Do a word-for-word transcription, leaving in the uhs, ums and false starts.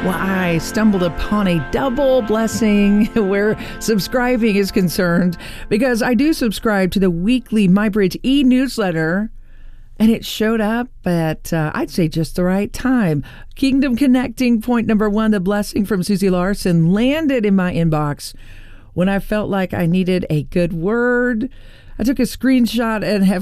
Well, I stumbled upon a double blessing where subscribing is concerned, because I do subscribe to the weekly MyBridge e-newsletter, and it showed up at, uh, I'd say, just the right time. Kingdom Connecting point number one, the blessing from Susie Larson, landed in my inbox when I felt like I needed a good word. I took a screenshot and have